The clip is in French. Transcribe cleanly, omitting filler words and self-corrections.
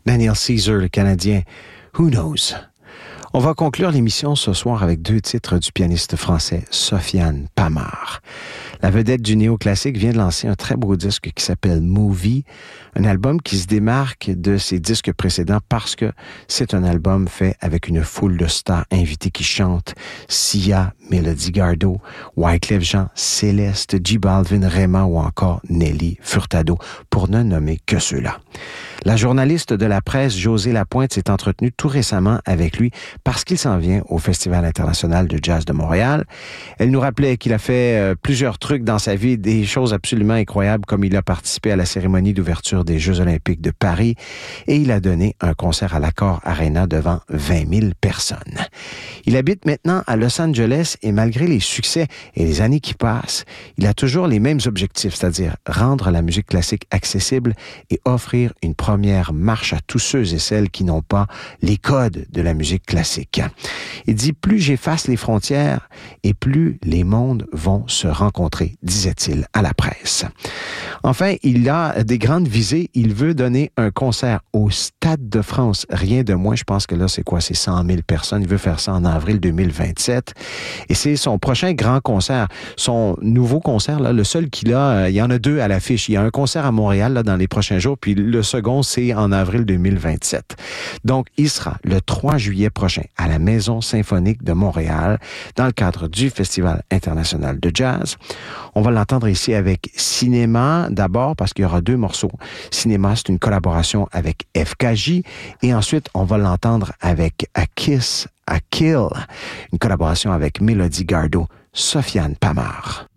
Daniel Caesar, le Canadien, Who Knows? On va conclure l'émission ce soir avec 2 titres du pianiste français Sofiane Pamart. La vedette du néoclassique vient de lancer un très beau disque qui s'appelle Movie, un album qui se démarque de ses disques précédents parce que c'est un album fait avec une foule de stars invités qui chantent: Sia, Mélodie Gardot, Wyclef Jean, Céleste, J Balvin, Rema ou encore Nelly Furtado, pour ne nommer que ceux-là. La journaliste de la presse, Josée Lapointe, s'est entretenue tout récemment avec lui parce qu'il s'en vient au Festival international de jazz de Montréal. Elle nous rappelait qu'il a fait plusieurs trucs dans sa vie, des choses absolument incroyables, comme il a participé à la cérémonie d'ouverture des Jeux olympiques de Paris et il a donné un concert à l'Accor Arena devant 20 000 personnes. Il habite maintenant à Los Angeles et malgré les succès et les années qui passent, il a toujours les mêmes objectifs, c'est-à-dire rendre la musique classique accessible et offrir une première marche à tous ceux et celles qui n'ont pas les codes de la musique classique. Il dit: plus j'efface les frontières et plus les mondes vont se rencontrer, disait-il à la presse. Enfin, il a des grandes visées. Il veut donner un concert au Stade de France, rien de moins. Je pense que là, c'est 100 000 personnes. Il veut faire ça en avril 2027. Et c'est son prochain grand concert. Son nouveau concert, là, le seul qu'il a, il y en a 2 à l'affiche. Il y a un concert à Montréal là, dans les prochains jours, puis le second, c'est en avril 2027. Donc, il sera le 3 juillet prochain à la Maison symphonique de Montréal dans le cadre du Festival international de jazz. On va l'entendre ici avec Cinéma, d'abord parce qu'il y aura 2 morceaux. Cinéma, c'est une collaboration avec FKJ et ensuite, on va l'entendre avec A Kiss, A Kill, une collaboration avec Mélodie Gardot, Sofiane Pamart.